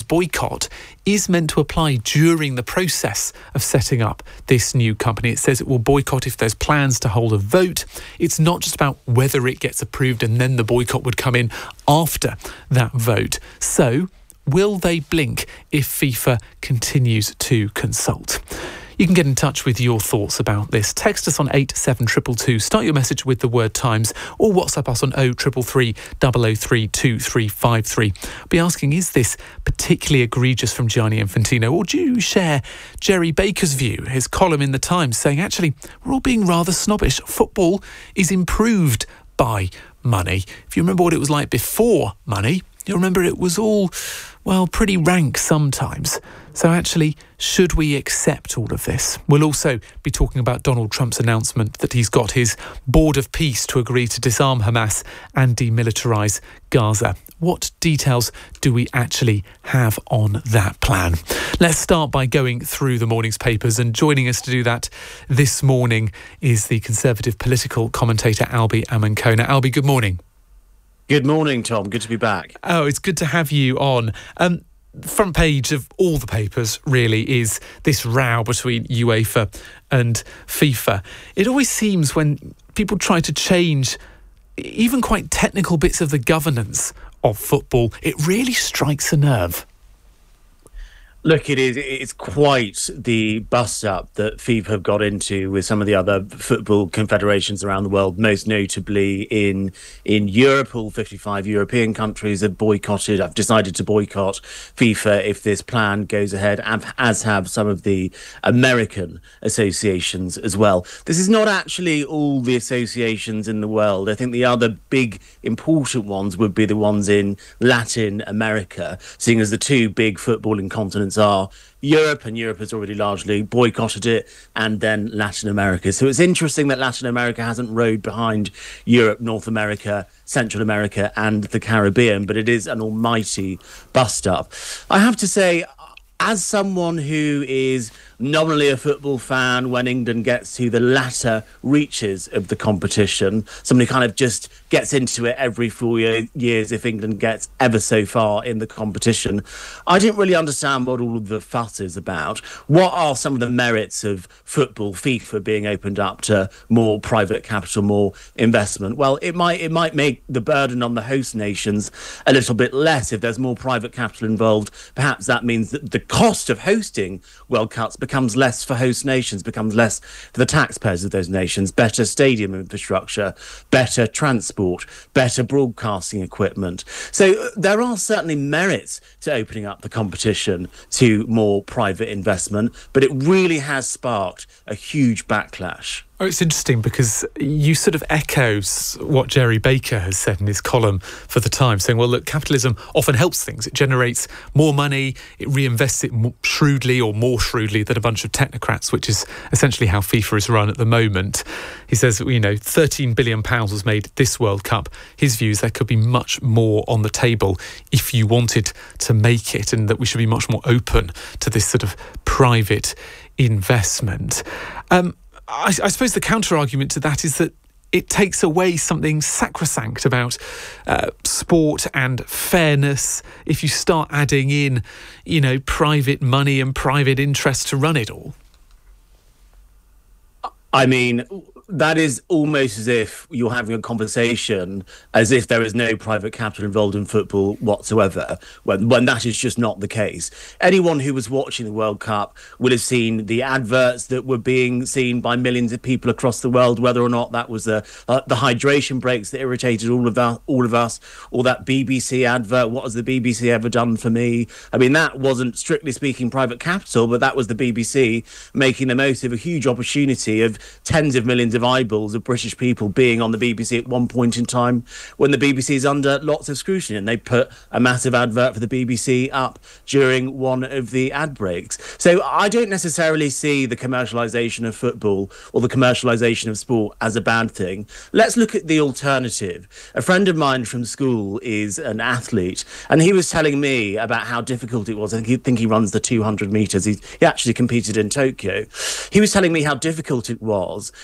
boycott is meant to apply during the process of setting up this new company. It says it will boycott if there's plans to hold a vote. It's not just about whether it gets approved and then the boycott would come in after that vote. So, will they blink if FIFA continues to consult? You can get in touch with your thoughts about this. Text us on 87222. Start your message with the word Times, or WhatsApp us on 0333 003 2353. I'll be asking, is this particularly egregious from Gianni Infantino, or do you share Gerry Baker's view, his column in the Times, saying actually we're all being rather snobbish. Football is improved by money. If you remember what it was like before money, you'll remember it was all, well, pretty rank sometimes. So actually, should we accept all of this? We'll also be talking about Donald Trump's announcement that he's got his board of peace to agree to disarm Hamas and demilitarise Gaza. What details do we actually have on that plan? Let's start by going through the morning's papers, and joining us to do that this morning is the Conservative political commentator Albi Amankona. Albi, good morning. Good morning, Tom. Good to be back. Oh, it's good to have you on. Front page of all the papers really is this row between UEFA and FIFA. It always seems when people try to change even quite technical bits of the governance of football, it really strikes a nerve. Look, it's quite the bust-up that FIFA have got into with some of the other football confederations around the world, most notably in Europe. All 55 European countries have decided to boycott FIFA if this plan goes ahead, as have some of the American associations as well. This is not actually all the associations in the world. I think the other big, important ones would be the ones in Latin America, seeing as the two big footballing continents are Europe, and Europe has already largely boycotted it, and then Latin America. So it's interesting that Latin America hasn't rode behind Europe, North America, Central America and the Caribbean, but it is an almighty bust-up. I have to say, as someone who is nominally a football fan when England gets to the latter reaches of the competition, someone who kind of just gets into it every 4 years if England gets ever so far in the competition, I didn't really understand what all of the fuss is about. What are some of the merits of football, FIFA being opened up to more private capital, more investment? Well, it might make the burden on the host nations a little bit less if there's more private capital involved. Perhaps that means that the cost of hosting World Cups becomes less for host nations, becomes less for the taxpayers of those nations. Better stadium infrastructure, better transport, better broadcasting equipment. So there are certainly merits to opening up the competition to more private investment, but it really has sparked a huge backlash. Oh, it's interesting because you sort of echo what Gerry Baker has said in his column for The Times, saying, well, look, capitalism often helps things. It generates more money, it reinvests it more shrewdly than a bunch of technocrats, which is essentially how FIFA is run at the moment. He says, £13 billion was made this World Cup. His view is there could be much more on the table if you wanted to make it, and that we should be much more open to this sort of private investment. I suppose the counter-argument to that is that it takes away something sacrosanct about sport and fairness if you start adding in, private money and private interest to run it all. I mean, that is almost as if you're having a conversation as if there is no private capital involved in football whatsoever, when that is just not the case. Anyone who was watching the World Cup would have seen the adverts that were being seen by millions of people across the world, whether or not that was the hydration breaks that irritated all of us, or that BBC advert, what has the BBC ever done for me? I mean, that wasn't, strictly speaking, private capital, but that was the BBC making the most of a huge opportunity of tens of millions of eyeballs of British people being on the BBC at one point in time when the BBC is under lots of scrutiny, and they put a massive advert for the BBC up during one of the ad breaks. So I don't necessarily see the commercialisation of football or the commercialisation of sport as a bad thing. Let's look at the alternative. A friend of mine from school is an athlete, and he was telling me about how difficult it was. I think he runs the 200 metres. He actually competed in Tokyo. He was telling me how difficult it was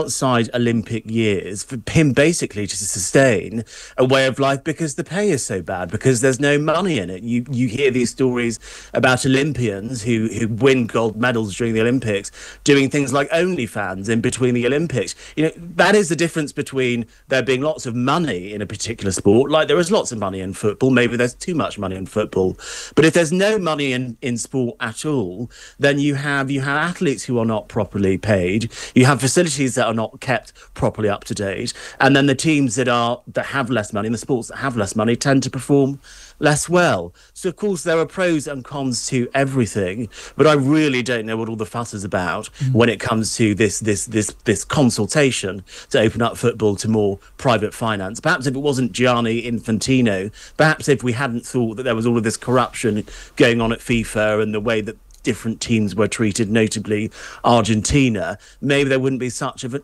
outside Olympic years for him basically to sustain a way of life because the pay is so bad, because there's no money in it. You hear these stories about Olympians who win gold medals during the Olympics doing things like OnlyFans in between the Olympics. That is the difference between there being lots of money in a particular sport, like there is lots of money in football. Maybe there's too much money in football, but if there's no money in sport at all, then you have athletes who are not properly paid, you have facilities that are not kept properly up to date, and then the teams that have less money, and the sports that have less money, tend to perform less well. So of course there are pros and cons to everything, but I really don't know what all the fuss is about when it comes to this consultation to open up football to more private finance. Perhaps if it wasn't Gianni Infantino, perhaps if we hadn't thought that there was all of this corruption going on at FIFA and the way that different teams were treated, notably Argentina, maybe there wouldn't be such a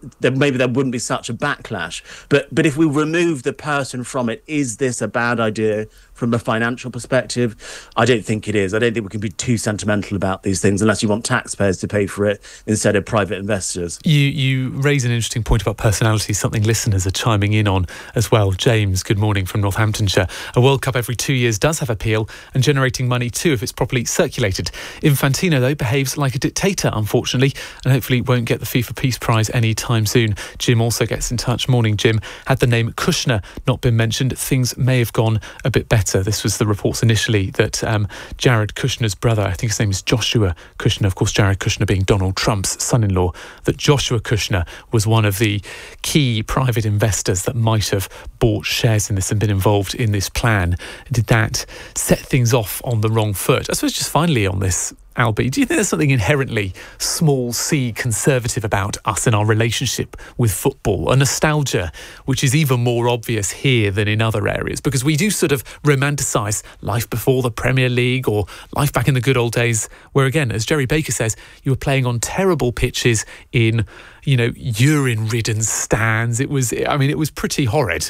backlash. But if we remove the person from it, is this a bad idea from a financial perspective? I don't think it is. I don't think we can be too sentimental about these things unless you want taxpayers to pay for it instead of private investors. You raise an interesting point about personality, something listeners are chiming in on as well. James, good morning from Northamptonshire. A World Cup every 2 years does have appeal and generating money too if it's properly circulated. Infantino, though, behaves like a dictator, unfortunately, and hopefully won't get the FIFA Peace Prize anytime soon. Jim also gets in touch. Morning, Jim. Had the name Kushner not been mentioned, things may have gone a bit better. This was the reports initially that Jared Kushner's brother, I think his name is Joshua Kushner, of course Jared Kushner being Donald Trump's son-in-law, that Joshua Kushner was one of the key private investors that might have bought shares in this and been involved in this plan. Did that set things off on the wrong foot? I suppose just finally on this, Albie, do you think there's something inherently small c conservative about us and our relationship with football? A nostalgia which is even more obvious here than in other areas, because we do sort of romanticise life before the Premier League or life back in the good old days where, again, as Jerry Baker says, you were playing on terrible pitches in, urine-ridden stands. It was pretty horrid.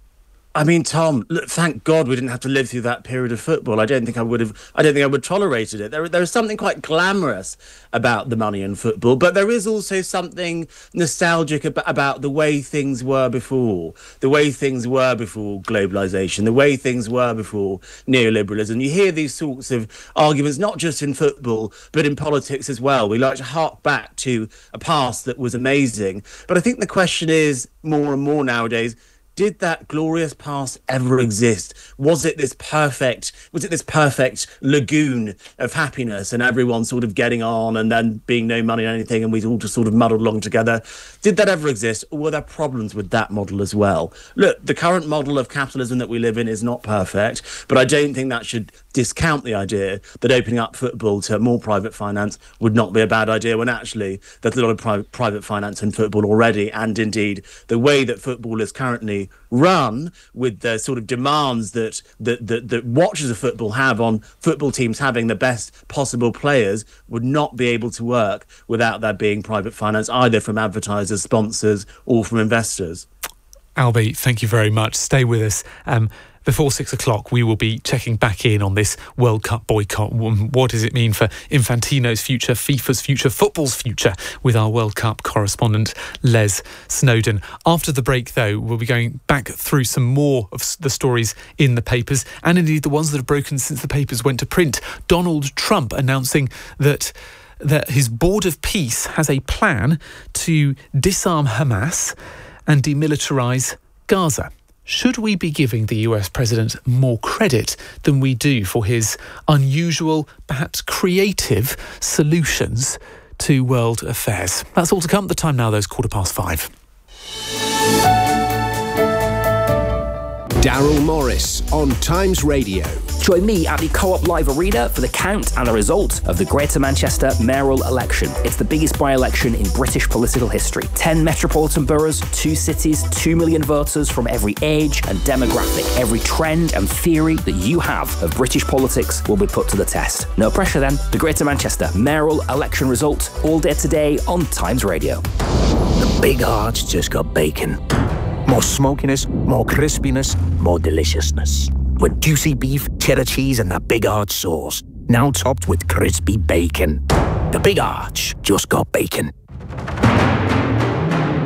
I mean, Tom, look, thank God we didn't have to live through that period of football. I don't think I would have tolerated it. There is something quite glamorous about the money in football, but there is also something nostalgic about the way things were before, the way things were before globalization, the way things were before neoliberalism. You hear these sorts of arguments, not just in football, but in politics as well. We like to hark back to a past that was amazing. But I think the question is more and more nowadays, did that glorious past ever exist? Was it this perfect lagoon of happiness and everyone sort of getting on and then being no money or anything and we all just sort of muddled along together? Did that ever exist? Or were there problems with that model as well? Look, the current model of capitalism that we live in is not perfect, but I don't think that should discount the idea that opening up football to more private finance would not be a bad idea, when actually there's a lot of private finance in football already. And indeed, the way that football is currently run, with the sort of demands that watchers of football have on football teams having the best possible players, would not be able to work without there being private finance, either from advertisers, sponsors, or from investors. Albie, thank you very much. Stay with us. Before 6 o'clock, we will be checking back in on this World Cup boycott. What does it mean for Infantino's future, FIFA's future, football's future, with our World Cup correspondent, Les Snowdon. After the break, though, we'll be going back through some more of the stories in the papers, and indeed the ones that have broken since the papers went to print. Donald Trump announcing that his Board of Peace has a plan to disarm Hamas and demilitarise Gaza. Should we be giving the US president more credit than we do for his unusual, perhaps creative solutions to world affairs? That's all to come. The time now, though, is 5:15. Daryl Morris on Times Radio. Join me at the Co-op Live Arena for the count and the result of the Greater Manchester mayoral election. It's the biggest by-election in British political history. 10 metropolitan boroughs, 2 cities, 2 million voters from every age and demographic. Every trend and theory that you have of British politics will be put to the test. No pressure then. The Greater Manchester mayoral election result, all day today on Times Radio. The Big Arch just got bacon. More smokiness, more crispiness, more deliciousness. With juicy beef, cheddar cheese and that Big Arch sauce. Now topped with crispy bacon. The Big Arch just got bacon.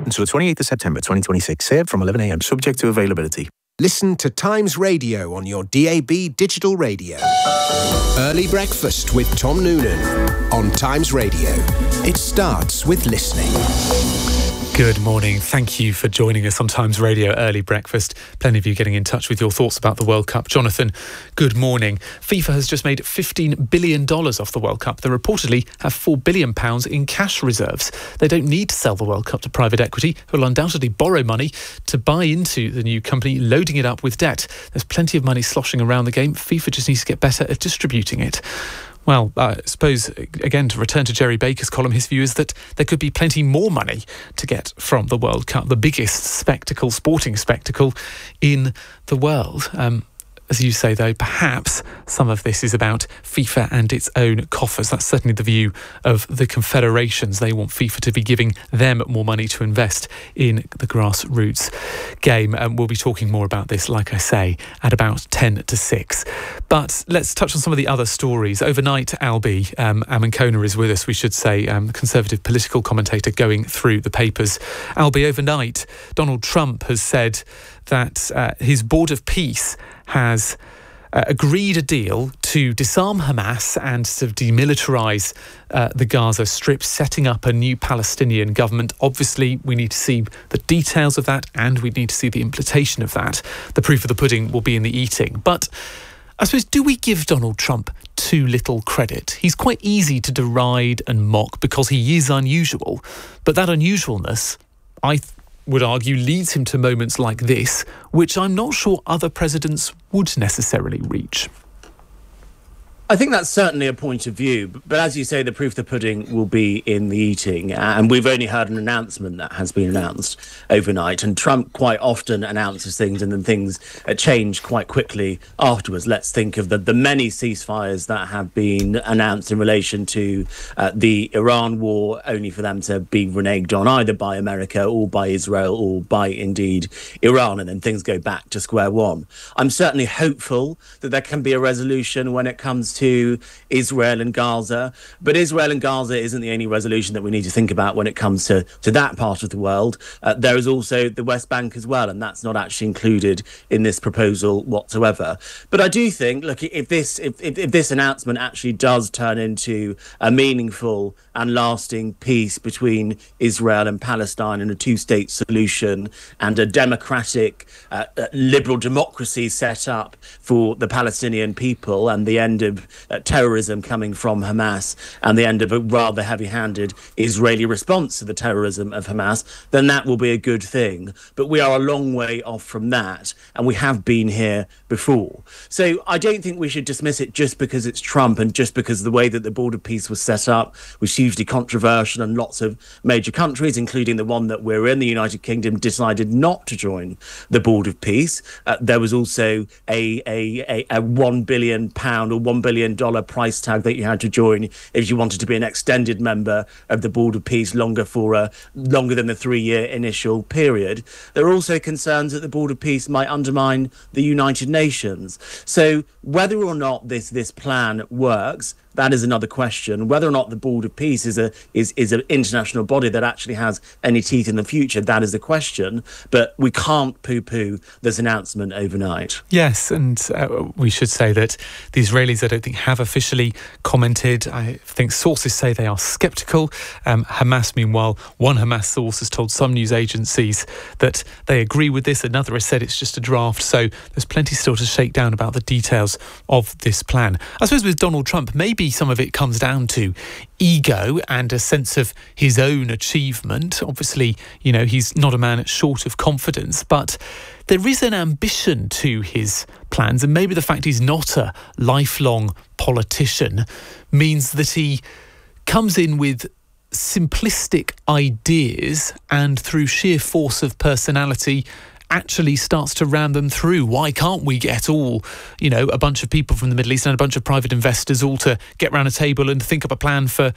until the 28th of September 2026. Served from 11 a.m, subject to availability. Listen to Times Radio on your DAB digital radio. Early Breakfast with Tom Noonan on Times Radio. It starts with listening. Good morning. Thank you for joining us on Times Radio Early Breakfast. Plenty of you getting in touch with your thoughts about the World Cup. Jonathan, good morning. FIFA has just made $15 billion off the World Cup. They reportedly have £4 billion in cash reserves. They don't need to sell the World Cup to private equity, who will undoubtedly borrow money to buy into the new company, loading it up with debt. There's plenty of money sloshing around the game. FIFA just needs to get better at distributing it. Well, I suppose, again, to return to Jerry Baker's column, his view is that there could be plenty more money to get from the World Cup, the biggest sporting spectacle in the world. As you say, though, perhaps some of this is about FIFA and its own coffers. That's certainly the view of the confederations. They want FIFA to be giving them more money to invest in the grassroots game. And we'll be talking more about this, like I say, at about 10 to 6. But let's touch on some of the other stories. Overnight, Albie Amankona is with us, we should say, Conservative political commentator going through the papers. Albie, overnight, Donald Trump has said that his Board of Peace has agreed a deal to disarm Hamas and to demilitarise the Gaza Strip, setting up a new Palestinian government. Obviously, we need to see the details of that and we need to see the implementation of that. The proof of the pudding will be in the eating. But I suppose, do we give Donald Trump too little credit? He's quite easy to deride and mock because he is unusual. But that unusualness, I would argue, leads him to moments like this, which I'm not sure other presidents would necessarily reach. I think that's certainly a point of view, but as you say, the proof of the pudding will be in the eating, and we've only heard an announcement that has been announced overnight, and Trump quite often announces things and then things change quite quickly afterwards. Let's think of the many ceasefires that have been announced in relation to the Iran war, only for them to be reneged on either by America or by Israel or by, indeed, Iran, and then things go back to square one. I'm certainly hopeful that there can be a resolution when it comes to Israel and Gaza, but Israel and Gaza isn't the only resolution that we need to think about when it comes to that part of the world. There is also the West Bank as well, and that's not actually included in this proposal whatsoever. But I do think, look, if this announcement actually does turn into a meaningful and lasting peace between Israel and Palestine and a two-state solution and a democratic, liberal democracy set up for the Palestinian people and the end of terrorism coming from Hamas and the end of a rather heavy-handed Israeli response to the terrorism of Hamas, then that will be a good thing. But we are a long way off from that, and we have been here before. So I don't think we should dismiss it just because it's Trump and just because the way that the Board of Peace was set up was hugely controversial, and lots of major countries, including the one that we're in, the United Kingdom, decided not to join the Board of Peace. There was also a £1 billion or $1 billion price tag that you had to join if you wanted to be an extended member of the Board of Peace longer than the 3-year initial period. There are also concerns that the Board of Peace might undermine the United Nations. So whether or not this plan works, that is another question. Whether or not the Board of Peace is an international body that actually has any teeth in the future, that is the question. But we can't poo-poo this announcement overnight. Yes, and we should say that the Israelis, I don't think, have officially commented. I think sources say they are sceptical. Hamas, meanwhile, one Hamas source has told some news agencies that they agree with this. Another has said it's just a draft. So there's plenty still to shake down about the details of this plan. I suppose with Donald Trump, maybe some of it comes down to ego and a sense of his own achievement. Obviously, he's not a man short of confidence, but there is an ambition to his plans, and maybe the fact he's not a lifelong politician means that he comes in with simplistic ideas and through sheer force of personality actually starts to ram them through. Why can't we get all, a bunch of people from the Middle East and a bunch of private investors all to get around a table and think up a plan for,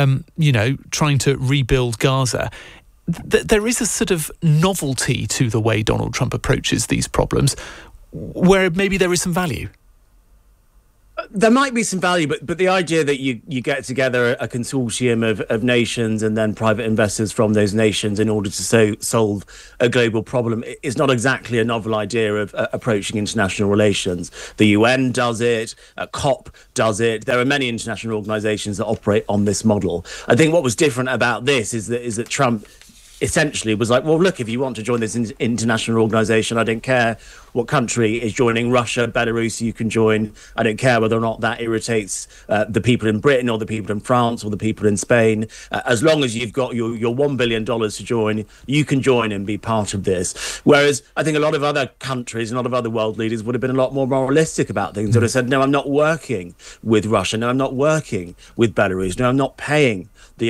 trying to rebuild Gaza? There is a sort of novelty to the way Donald Trump approaches these problems where maybe there is some value. There might be some value, but the idea that you get together a consortium of nations and then private investors from those nations in order to solve a global problem is not exactly a novel idea of approaching international relations. The UN does it, COP does it. There are many international organizations that operate on this model. I think what was different about this is that Trump essentially was like, well, look, if you want to join this international organization, I don't care what country is joining. Russia, Belarus, you can join. I don't care whether or not that irritates the people in Britain or the people in France or the people in Spain. As long as you've got your $1 billion to join, you can join and be part of this. Whereas I think a lot of other countries and a lot of other world leaders would have been a lot more moralistic about things. Would have said, no, I'm not working with Russia. No, I'm not working with Belarus. No, I'm not paying the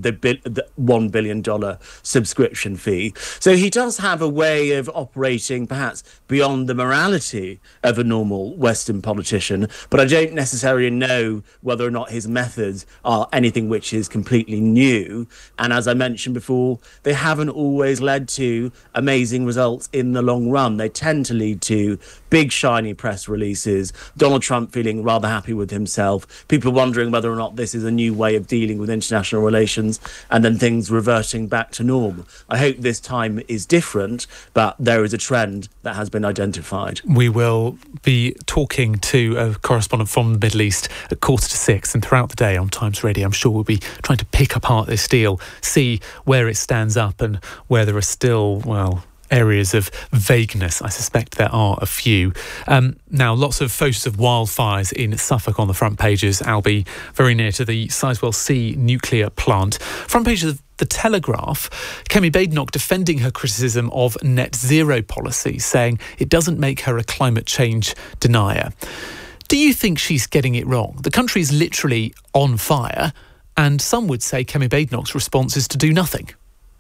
$1 billion subscription fee. So he does have a way of operating perhaps beyond the morality of a normal Western politician, but I don't necessarily know whether or not his methods are anything which is completely new. And as I mentioned before, they haven't always led to amazing results in the long run. They tend to lead to big shiny press releases, Donald Trump feeling rather happy with himself, people wondering whether or not this is a new way of dealing with international relations, and then things reverting back to norm. I hope this time is different, but there is a trend that has been identified. We will be talking to a correspondent from the Middle East at 5:45, and throughout the day on Times Radio, I'm sure we'll be trying to pick apart this deal, see where it stands up and where there are still, areas of vagueness. I suspect there are a few. Now, lots of photos of wildfires in Suffolk on the front pages. Albie, very near to the Sizewell C nuclear plant. Front page of The Telegraph, Kemi Badenoch defending her criticism of net zero policy, saying it doesn't make her a climate change denier. Do you think she's getting it wrong? The country's literally on fire, and some would say Kemi Badenoch's response is to do nothing.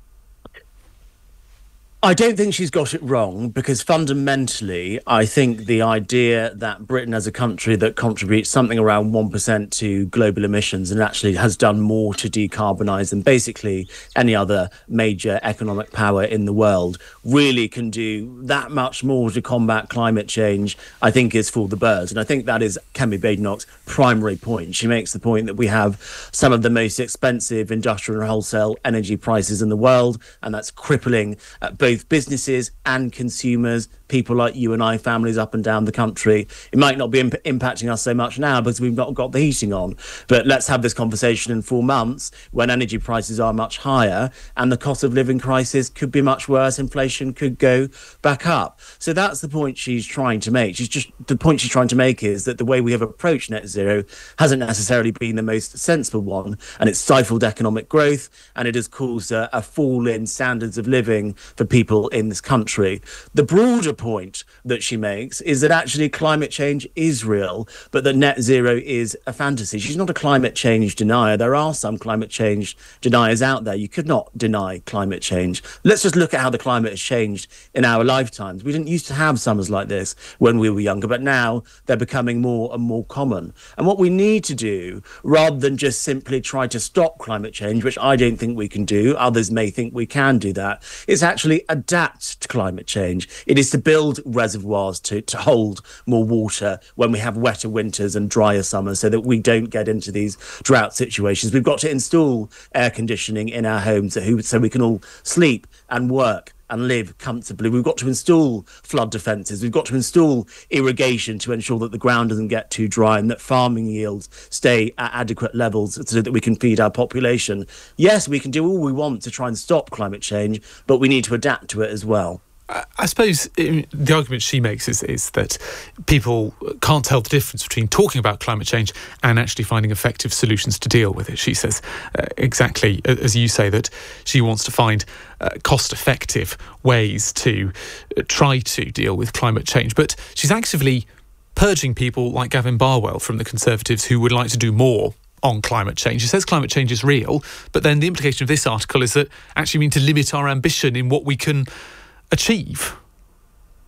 I don't think she's got it wrong, because fundamentally, I think the idea that Britain as a country that contributes something around 1% to global emissions and actually has done more to decarbonise than basically any other major economic power in the world really can do that much more to combat climate change, I think is for the birds. And I think that is Kemi Badenoch's primary point. She makes the point that we have some of the most expensive industrial and wholesale energy prices in the world, and that's crippling both businesses and consumers, people like you and I, families up and down the country. It might not be impacting us so much now because we've not got the heating on, but let's have this conversation in 4 months when energy prices are much higher and the cost of living crisis could be much worse. Inflation could go back up. So that's the point she's trying to make. The point she's trying to make is that the way we have approached net zero hasn't necessarily been the most sensible one, and it's stifled economic growth, and it has caused a fall in standards of living for people in this country. The broader point that she makes is that actually climate change is real, but that net zero is a fantasy. She's not a climate change denier. There are some climate change deniers out there. You could not deny climate change. Let's just look at how the climate has changed in our lifetimes. We didn't used to have summers like this when we were younger, but now they're becoming more and more common. And what we need to do, rather than just simply try to stop climate change, which I don't think we can do, others may think we can do that, is actually adapt to climate change. It is to build reservoirs to hold more water when we have wetter winters and drier summers, so that we don't get into these drought situations. We've got to install air conditioning in our homes so we can all sleep and work and live comfortably. We've got to install flood defences. We've got to install irrigation to ensure that the ground doesn't get too dry and that farming yields stay at adequate levels so that we can feed our population. Yes, we can do all we want to try and stop climate change, but we need to adapt to it as well. I suppose the argument she makes is that people can't tell the difference between talking about climate change and actually finding effective solutions to deal with it. She says exactly as you say, that she wants to find cost-effective ways to try to deal with climate change. But she's actively purging people like Gavin Barwell from the Conservatives who would like to do more on climate change. She says climate change is real, but then the implication of this article is that actually we need to limit our ambition in what we can achieve.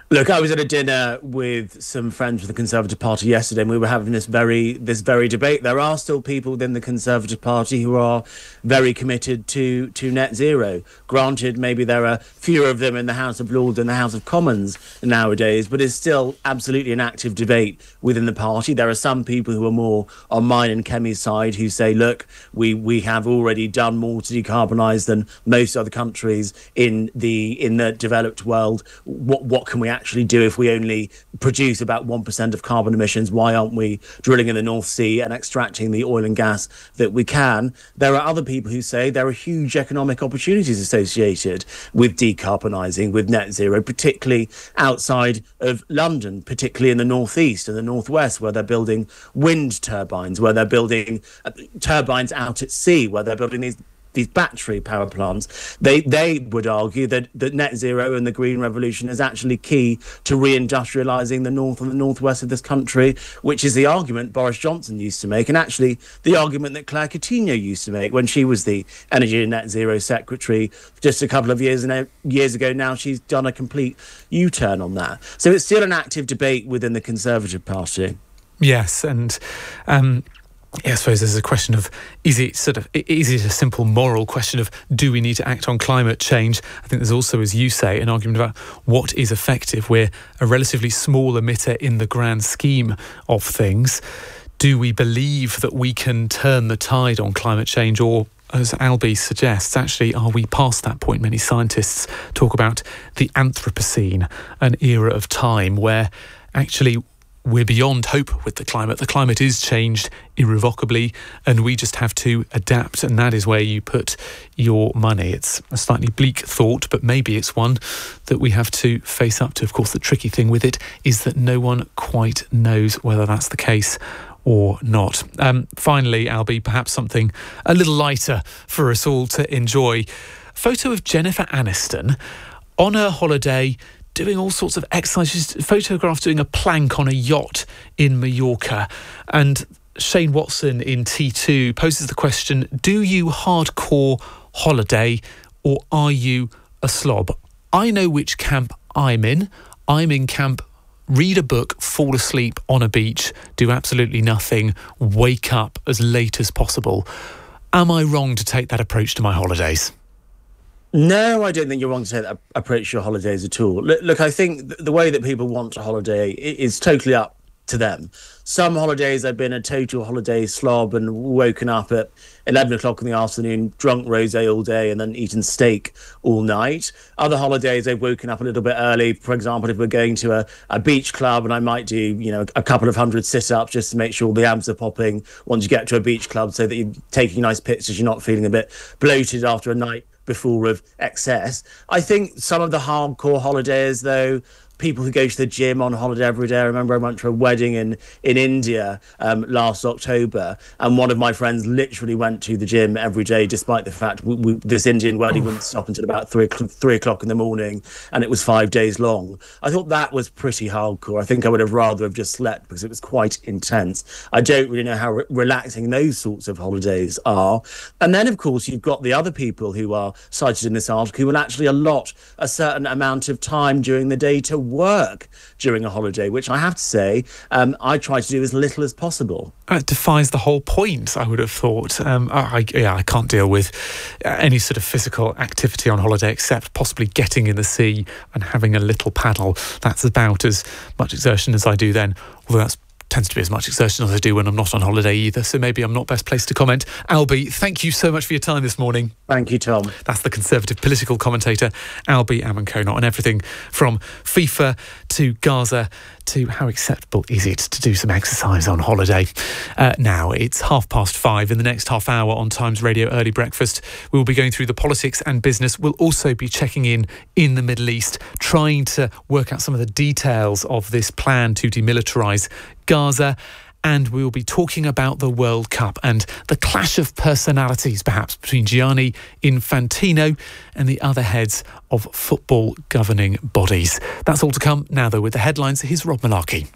Look, I was at a dinner with some friends from the Conservative Party yesterday, and we were having this very debate. There are still people within the Conservative Party who are very committed to net zero. Granted, maybe there are fewer of them in the House of Lords and the House of Commons nowadays, but it's still absolutely an active debate within the party. There are some people who are more on mine and Kemi's side who say, look, we have already done more to decarbonise than most other countries in the developed world. What can we actually do if we only produce about 1% of carbon emissions? Why aren't we drilling in the North Sea and extracting the oil and gas that we can? There are other people who say there are huge economic opportunities associated with decarbonising, with net zero, particularly outside of London, particularly in the northeast and the northwest, where they're building wind turbines, where they're building turbines out at sea, where they're building these battery power plants. They would argue that net zero and the green revolution is actually key to reindustrialising the north and the northwest of this country, which is the argument Boris Johnson used to make, and actually the argument that Claire Coutinho used to make when she was the Energy and Net Zero Secretary just a couple of years ago. Now she's done a complete U-turn on that. So it's still an active debate within the Conservative Party. Yes, and I suppose there's a question of, is it a simple moral question of, do we need to act on climate change? I think there's also, as you say, an argument about what is effective. We're a relatively small emitter in the grand scheme of things. Do we believe that we can turn the tide on climate change, or, as Albie suggests, actually, are we past that point? Many scientists talk about the Anthropocene, an era of time where actually we're beyond hope with the climate. The climate is changed irrevocably, and we just have to adapt, and that is where you put your money. It's a slightly bleak thought, but maybe it's one that we have to face up to. Of course, the tricky thing with it is that no one quite knows whether that's the case or not. Finally, Albie, perhaps something a little lighter for us all to enjoy. A photo of Jennifer Aniston on her holiday, doing all sorts of exercises, photographed doing a plank on a yacht in Mallorca. And Shane Watson in T2 poses the question, do you hardcore holiday or are you a slob? I know which camp I'm in. I'm in camp read a book, fall asleep on a beach, do absolutely nothing, wake up as late as possible. Am I wrong to take that approach to my holidays? No, I don't think you're wrong to take that approach to your holidays at all. Look, I think the way that people want to holiday is totally up to them. Some holidays I've been a total holiday slob and woken up at 11 o'clock in the afternoon, drunk rosé all day and then eaten steak all night. Other holidays I've woken up a little bit early. For example, if we're going to a beach club, and I might do, a couple of hundred sit-ups just to make sure the abs are popping once you get to a beach club, so that you're taking nice pictures, you're not feeling a bit bloated after a night before of excess. I think some of the hardcore holidays, though, people who go to the gym on holiday every day. I remember I went to a wedding in India last October, and one of my friends literally went to the gym every day, despite the fact this Indian wedding wouldn't stop until about 3 o'clock in the morning, and it was 5 days long. I thought that was pretty hardcore. I think I would have rather have just slept, because it was quite intense. I don't really know how relaxing those sorts of holidays are. And then, of course, you've got the other people who are cited in this article who will actually allot a certain amount of time during the day to work during a holiday, which I have to say I try to do as little as possible. It defies the whole point, I would have thought. I can't deal with any sort of physical activity on holiday except possibly getting in the sea and having a little paddle. That's about as much exertion as I do then, although that tends to be as much exertion as I do when I'm not on holiday either, so maybe I'm not best placed to comment. Albie, thank you so much for your time this morning. Thank you, Tom. That's the Conservative political commentator, Albie Amankono, on everything from FIFA to Gaza to how acceptable is it to do some exercise on holiday. Now, it's 5:30. In the next half hour on Times Radio Early Breakfast, we'll be going through the politics and business. We'll also be checking in the Middle East, trying to work out some of the details of this plan to demilitarise Gaza. And we will be talking about the World Cup and the clash of personalities, perhaps, between Gianni Infantino and the other heads of football governing bodies. That's all to come. Now, though, with the headlines, here's Rob Malarkey.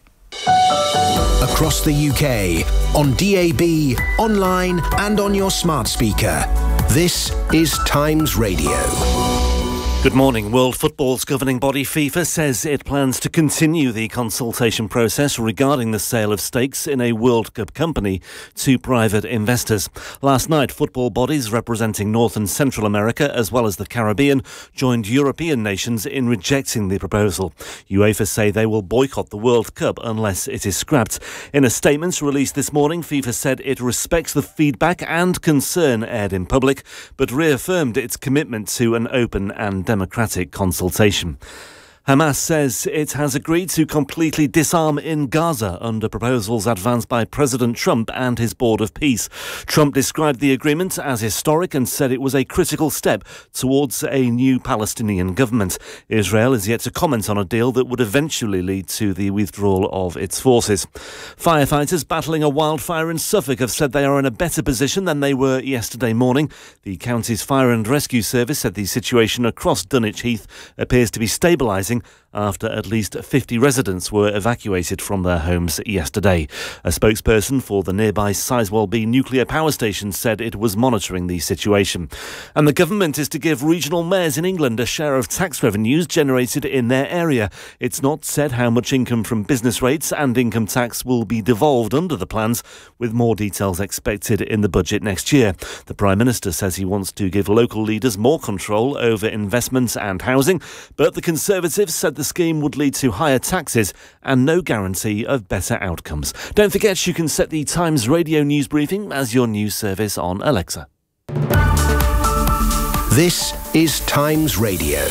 Across the UK, on DAB, online and on your smart speaker. This is Times Radio. Good morning. World Football's governing body FIFA says it plans to continue the consultation process regarding the sale of stakes in a World Cup company to private investors. Last night, football bodies representing North and Central America as well as the Caribbean joined European nations in rejecting the proposal. UEFA say they will boycott the World Cup unless it is scrapped. In a statement released this morning, FIFA said it respects the feedback and concern aired in public, but reaffirmed its commitment to an open and democratic consultation. Hamas says it has agreed to completely disarm in Gaza under proposals advanced by President Trump and his Board of Peace. Trump described the agreement as historic and said it was a critical step towards a new Palestinian government. Israel is yet to comment on a deal that would eventually lead to the withdrawal of its forces. Firefighters battling a wildfire in Suffolk have said they are in a better position than they were yesterday morning. The county's Fire and Rescue Service said the situation across Dunwich Heath appears to be stabilising after at least 50 residents were evacuated from their homes yesterday. A spokesperson for the nearby Sizewell B nuclear power station said it was monitoring the situation. And the government is to give regional mayors in England a share of tax revenues generated in their area. It's not said how much income from business rates and income tax will be devolved under the plans, with more details expected in the budget next year. The Prime Minister says he wants to give local leaders more control over investments and housing, but the Conservatives said the scheme would lead to higher taxes and no guarantee of better outcomes. Don't forget you can set the Times Radio news briefing as your news service on Alexa. This is Times Radio.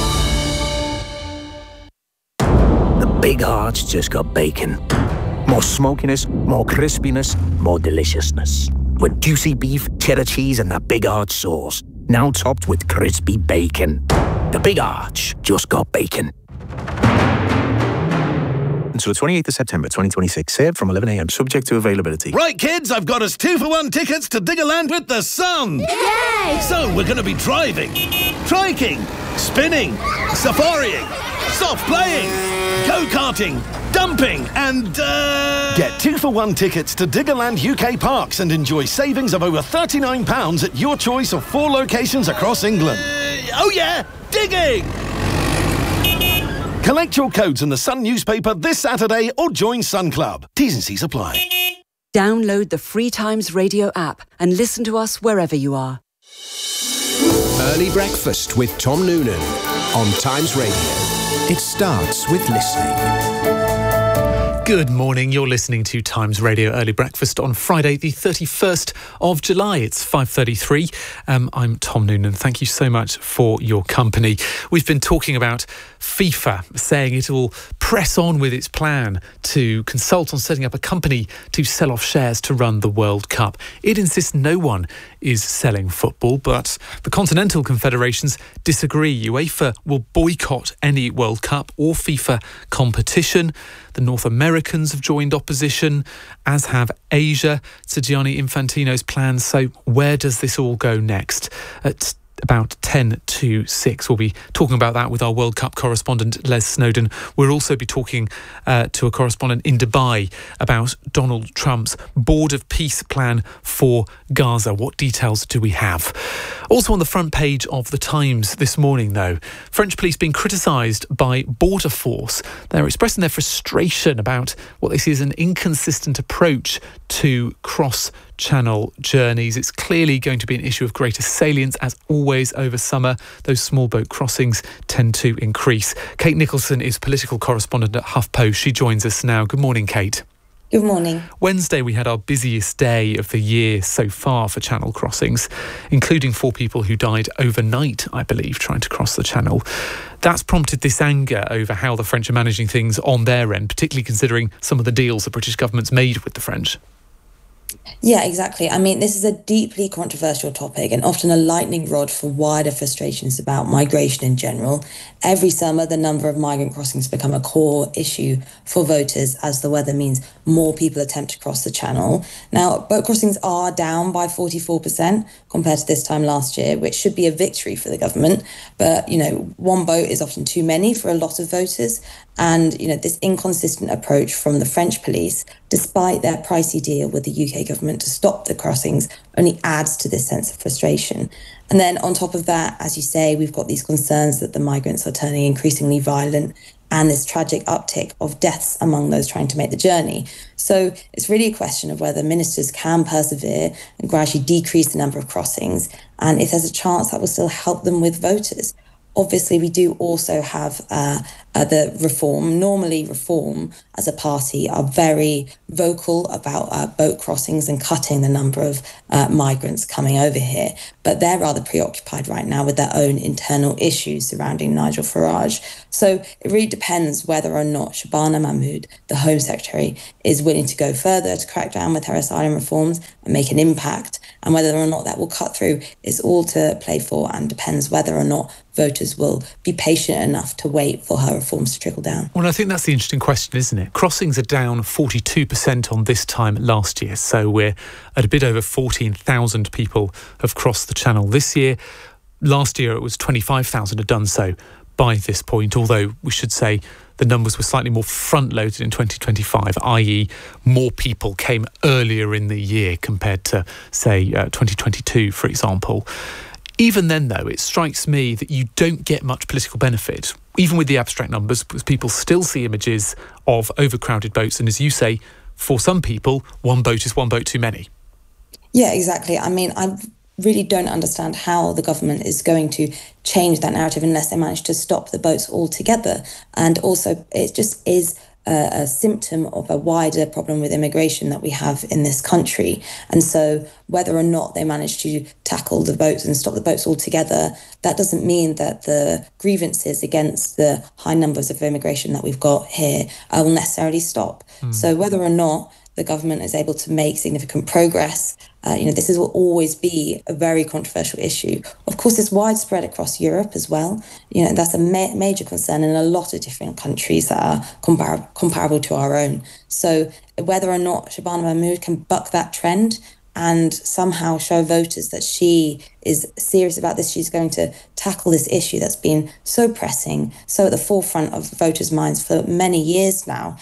The big hearts just got bacon. More smokiness, more crispiness, more deliciousness. With juicy beef, cheddar cheese and that big arch sauce. Now topped with crispy bacon. The Big Arch just got bacon. Until the 28th of September 2026. Served from 11 a.m. subject to availability. Right, kids, I've got us 2-for-1 tickets to Diggerland with the sun. Yay! So we're going to be driving, triking, spinning, safarieing, soft playing, go-karting, dumping and, Get 2-for-1 tickets to Diggerland UK Parks and enjoy savings of over £39 at your choice of 4 locations across England. Oh yeah, digging! Collect your codes in the Sun newspaper this Saturday or join Sun Club. T's and C's apply. Download the free Times Radio app and listen to us wherever you are. Early Breakfast with Tom Noonan on Times Radio. It starts with listening. Good morning. You're listening to Times Radio Early Breakfast on Friday, the 31st of July. It's 5:33. I'm Tom Noonan. Thank you so much for your company. We've been talking about FIFA saying it will press on with its plan to consult on setting up a company to sell off shares to run the World Cup. It insists no one is selling football, but the continental confederations disagree. UEFA will boycott any World Cup or FIFA competition. The North Americans have joined opposition, as have Asia, to Gianni Infantino's plans. So where does this all go next? At about 10 to 6. We'll be talking about that with our World Cup correspondent, Les Snowdon. We'll also be talking to a correspondent in Dubai about Donald Trump's Board of Peace plan for Gaza. What details do we have? Also on the front page of The Times this morning, though, French police being criticised by Border Force. They're expressing their frustration about what they see as an inconsistent approach to cross-channel journeys. It's clearly going to be an issue of greater salience, as always over summer. Those small boat crossings tend to increase. Kate Nicholson is political correspondent at HuffPost. She joins us now. Good morning, Kate. Good morning. Wednesday, we had our busiest day of the year so far for channel crossings, including 4 people who died overnight, I believe, trying to cross the channel. That's prompted this anger over how the French are managing things on their end, particularly considering some of the deals the British government's made with the French. Yeah, exactly. I mean, this is a deeply controversial topic and often a lightning rod for wider frustrations about migration in general. Every summer, the number of migrant crossings become a core issue for voters as the weather means more people attempt to cross the channel. Now, boat crossings are down by 44% compared to this time last year, which should be a victory for the government. But, you know, one boat is often too many for a lot of voters. And, you know, this inconsistent approach from the French police despite their pricey deal with the UK government to stop the crossings, only adds to this sense of frustration. And then on top of that, as you say, we've got these concerns that the migrants are turning increasingly violent and this tragic uptick of deaths among those trying to make the journey. So it's really a question of whether ministers can persevere and gradually decrease the number of crossings, and if there's a chance that will still help them with voters. Obviously, we do also have the Reform. Normally, Reform as a party are very vocal about boat crossings and cutting the number of migrants coming over here. But they're rather preoccupied right now with their own internal issues surrounding Nigel Farage. So it really depends whether or not Shabana Mahmood, the Home Secretary, is willing to go further to crack down with her asylum reforms and make an impact. And whether or not that will cut through is all to play for, and depends whether or not voters will be patient enough to wait for her reforms to trickle down. Well, I think that's the interesting question, isn't it? Crossings are down 42% on this time last year. So we're at a bit over 14,000 people have crossed the channel this year. Last year, it was 25,000 had done so by this point, although we should say the numbers were slightly more front-loaded in 2025, i.e. more people came earlier in the year compared to, say, 2022, for example. Even then, though, it strikes me that you don't get much political benefit, even with the abstract numbers, because people still see images of overcrowded boats. And as you say, for some people, one boat is one boat too many. Yeah, exactly. I mean, I really don't understand how the government is going to change that narrative unless they manage to stop the boats altogether. And also, it just is a symptom of a wider problem with immigration that we have in this country. And so whether or not they manage to tackle the boats and stop the boats altogether, that doesn't mean that the grievances against the high numbers of immigration that we've got here will necessarily stop. So whether or not the government is able to make significant progress, this will always be a very controversial issue. Of course, it's widespread across Europe as well. That's a major concern in a lot of different countries that are comparable to our own. So whether or not Shabana Mahmood can buck that trend and somehow show voters that she is serious about this, she's going to tackle this issue that's been so pressing, so at the forefront of voters' minds for many years now.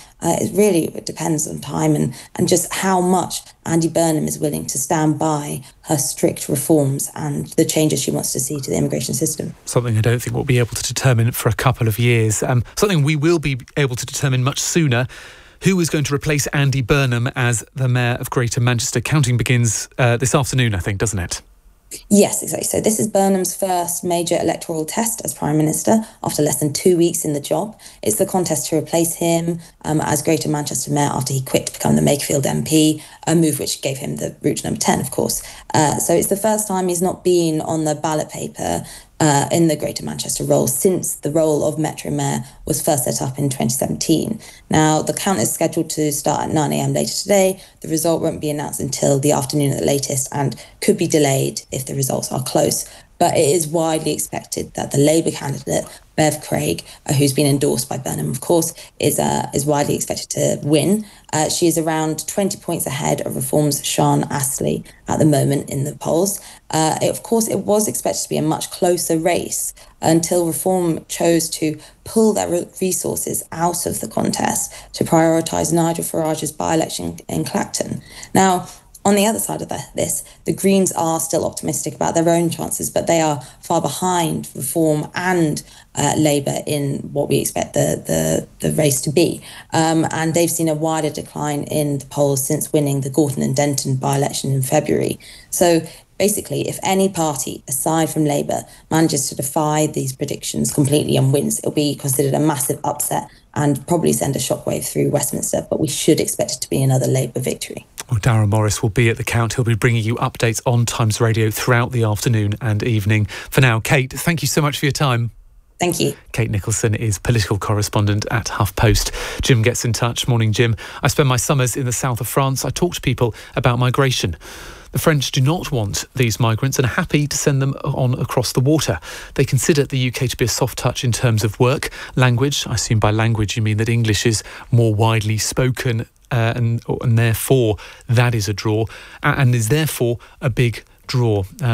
It depends on time and just how much Andy Burnham is willing to stand by her strict reforms and the changes she wants to see to the immigration system. Something I don't think we'll be able to determine for a couple of years. Something we will be able to determine much sooner. Who is going to replace Andy Burnham as the Mayor of Greater Manchester? Counting begins this afternoon, I think, doesn't it? Yes, exactly. So this is Burnham's first major electoral test as Prime Minister after less than 2 weeks in the job. It's the contest to replace him as Greater Manchester Mayor after he quit to become the Makerfield MP, a move which gave him the route to number 10, of course. So it's the first time he's not been on the ballot paper in the Greater Manchester role since the role of Metro Mayor was first set up in 2017. Now, the count is scheduled to start at 9 a.m. later today. The result won't be announced until the afternoon at the latest and could be delayed if the results are close. But it is widely expected that the Labour candidate, Bev Craig, who's been endorsed by Burnham, of course, is widely expected to win. She is around 20 points ahead of Reform's Sean Astley at the moment in the polls. Of course, it was expected to be a much closer race until Reform chose to pull their resources out of the contest to prioritise Nigel Farage's by-election in Clacton. Now, on the other side of this, the Greens are still optimistic about their own chances, but they are far behind Reform and Labour in what we expect the race to be. And they've seen a wider decline in the polls since winning the Gorton and Denton by-election in February. So basically, if any party, aside from Labour, manages to defy these predictions completely and wins, it'll be considered a massive upset and probably send a shockwave through Westminster, but we should expect it to be another Labour victory. Well, Darren Morris will be at the count. He'll be bringing you updates on Times Radio throughout the afternoon and evening. For now, Kate, thank you so much for your time. Thank you. Kate Nicholson is political correspondent at HuffPost. Jim gets in touch. Morning, Jim. I spend my summers in the south of France. I talk to people about migration. The French do not want these migrants and are happy to send them on across the water. They consider the UK to be a soft touch in terms of work, language. I assume by language you mean that English is more widely spoken and therefore that is a draw and is therefore a big draw. The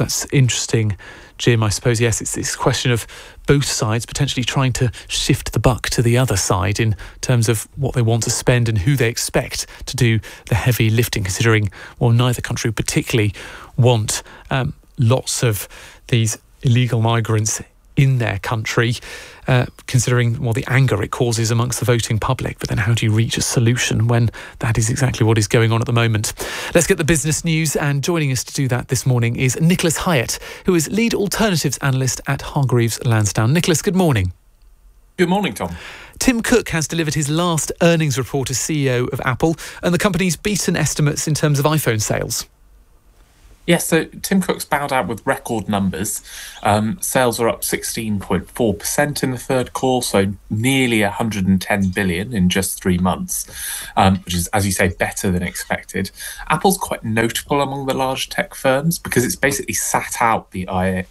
That's interesting, Jim. I suppose, yes, it's this question of both sides potentially trying to shift the buck to the other side in terms of what they want to spend and who they expect to do the heavy lifting, considering, well, neither country particularly want lots of these illegal migrants in their country, considering, well, the anger it causes amongst the voting public. But then how do you reach a solution when that is exactly what is going on at the moment? Let's get the business news, and joining us to do that this morning is Nicholas Hyatt, who is lead alternatives analyst at Hargreaves Lansdown. Nicholas, good morning. Good morning, Tom. Tim Cook has delivered his last earnings report as CEO of Apple, and the company's beaten estimates in terms of iPhone sales. Yes, so Tim Cook's bowed out with record numbers. Sales are up 16.4% in the third quarter, so nearly 110 billion in just 3 months, which is, as you say, better than expected. Apple's quite notable among the large tech firms because it's basically sat out the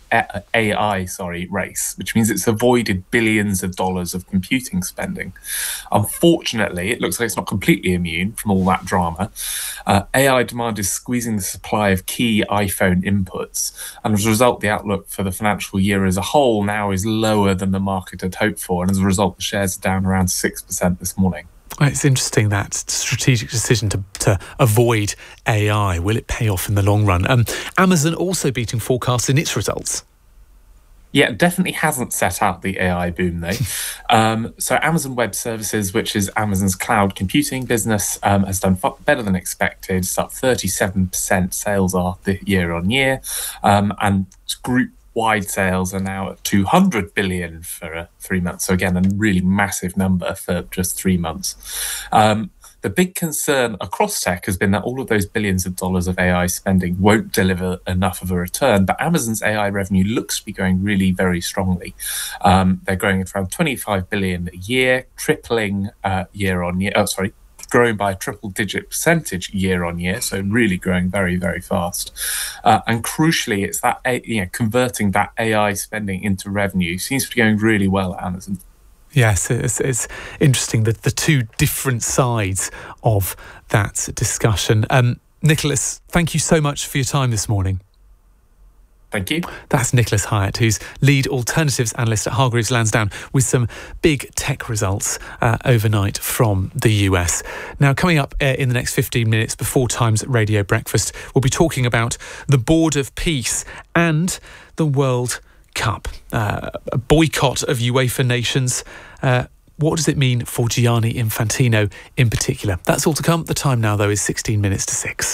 AI race, which means it's avoided billions of dollars of computing spending. Unfortunately, it looks like it's not completely immune from all that drama. AI demand is squeezing the supply of key iPhone inputs, and as a result, the outlook for the financial year as a whole now is lower than the market had hoped for, and as a result, the shares are down around 6% this morning. It's interesting, that strategic decision to avoid AI. Will it pay off in the long run? Amazon also beating forecasts in its results. Yeah, it definitely hasn't set out the AI boom, though. So Amazon Web Services, which is Amazon's cloud computing business, has done better than expected. It's up 37% sales are year on year. And group-wide sales are now at 200 billion for 3 months. So again, a really massive number for just 3 months. The big concern across tech has been that all of those billions of dollars of AI spending won't deliver enough of a return, but Amazon's AI revenue looks to be going really very strongly. They're growing at around 25 billion a year, tripling year on year. Growing by a triple-digit percentage year on year, so really growing very, very fast. And crucially, it's that converting that AI spending into revenue seems to be going really well at Amazon. Yes, it's interesting that the two different sides of that discussion. Nicholas, thank you so much for your time this morning. Thank you. That's Nicholas Hyatt, who's lead alternatives analyst at Hargreaves Lansdown, with some big tech results overnight from the US. Now, coming up in the next 15 minutes before Times Radio Breakfast, we'll be talking about the Board of Peace and the World Cup. A boycott of UEFA nations. What does it mean for Gianni Infantino in particular? That's all to come. The time now, though, is 16 minutes to 6.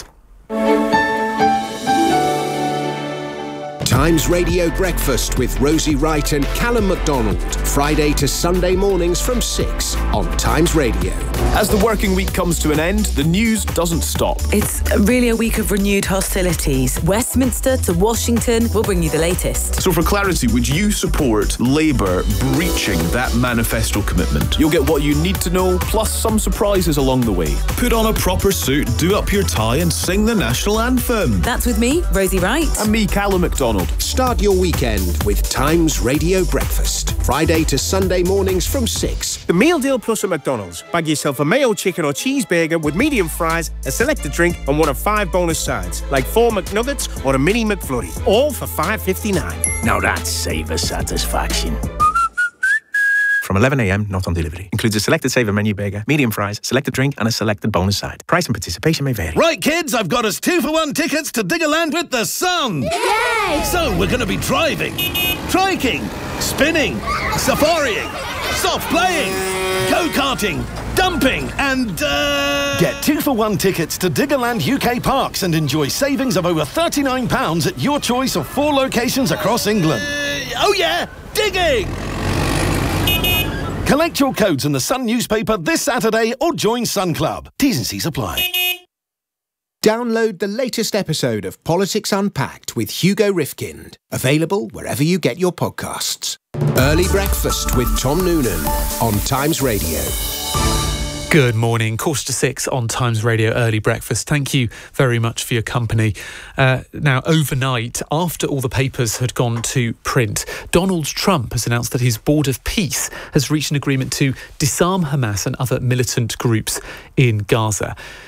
Times Radio Breakfast with Rosie Wright and Callum MacDonald. Friday to Sunday mornings from 6 on Times Radio. As the working week comes to an end, the news doesn't stop. It's really a week of renewed hostilities. Westminster to Washington, we'll bring you the latest. So for clarity, would you support Labour breaching that manifesto commitment? You'll get what you need to know, plus some surprises along the way. Put on a proper suit, do up your tie and sing the national anthem. That's with me, Rosie Wright. And me, Callum MacDonald. Start your weekend with Times Radio Breakfast. Friday to Sunday mornings from 6. The Meal Deal Plus at McDonald's. Bag yourself a mayo chicken or cheeseburger with medium fries, a selected drink and one of 5 bonus sides, like 4 McNuggets or a mini McFlurry. All for $5.59. Now that's saver satisfaction. From 11 a.m, not on delivery. Includes a selected saver menu burger, medium fries, selected drink and a selected bonus side. Price and participation may vary. Right, kids, I've got us 2-for-1 tickets to Diggerland with the sun. Yay! So we're going to be driving, triking, spinning, safarieing, soft playing, go-karting, dumping and, Get 2-for-1 tickets to Diggerland UK Parks and enjoy savings of over £39 at your choice of 4 locations across England. Oh yeah, digging! Collect your codes in the Sun newspaper this Saturday or join Sun Club. T's and C's apply. Download the latest episode of Politics Unpacked with Hugo Rifkind. Available wherever you get your podcasts. Early Breakfast with Tom Noonan on Times Radio. Good morning, 5:45 on Times Radio Early Breakfast. Thank you very much for your company. Now, overnight, after all the papers had gone to print, Donald Trump has announced that his Board of Peace has reached an agreement to disarm Hamas and other militant groups in Gaza.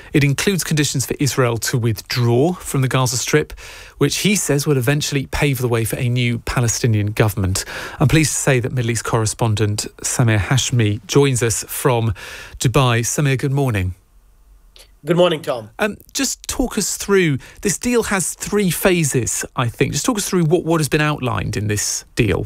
It includes conditions for Israel to withdraw from the Gaza Strip, which he says will eventually pave the way for a new Palestinian government. I'm pleased to say that Middle East correspondent Samir Hashmi joins us from Dubai. Samir, good morning. Good morning, Tom. Just talk us through, this deal has 3 phases, I think. Just talk us through what has been outlined in this deal.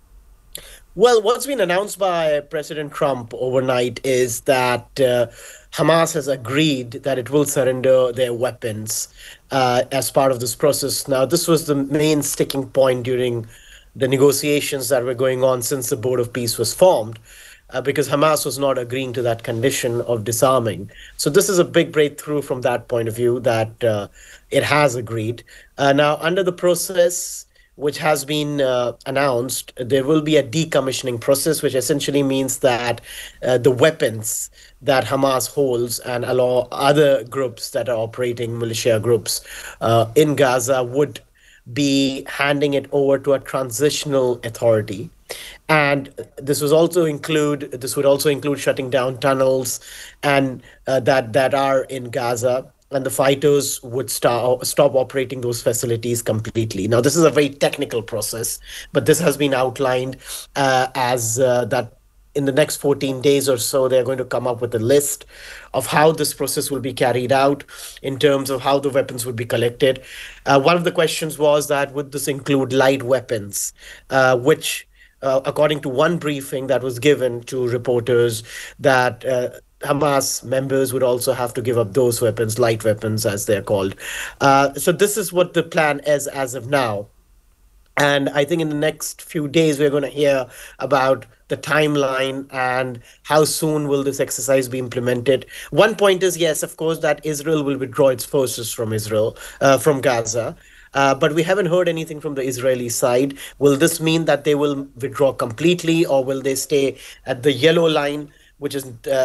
Well, what's been announced by President Trump overnight is that Hamas has agreed that it will surrender their weapons as part of this process. Now, this was the main sticking point during the negotiations that were going on since the Board of Peace was formed, because Hamas was not agreeing to that condition of disarming. So this is a big breakthrough from that point of view, that it has agreed. Now, under the process, which has been announced, there will be a decommissioning process, which essentially means that the weapons that Hamas holds and allow other groups that are operating, militia groups in Gaza, would be handing it over to a transitional authority. And this would also include shutting down tunnels and that are in Gaza, and the fighters would stop operating those facilities completely. Now, this is a very technical process, but this has been outlined as that in the next 14 days or so, they're going to come up with a list of how this process will be carried out in terms of how the weapons would be collected. One of the questions was that would this include light weapons, which according to one briefing that was given to reporters, that Hamas members would also have to give up those weapons, light weapons as they're called. So this is what the plan is as of now. And I think in the next few days, we're going to hear about the timeline and how soon will this exercise be implemented. One point is, yes, of course, that Israel will withdraw its forces from Gaza. But we haven't heard anything from the Israeli side. Will this mean that they will withdraw completely, or will they stay at the yellow line, which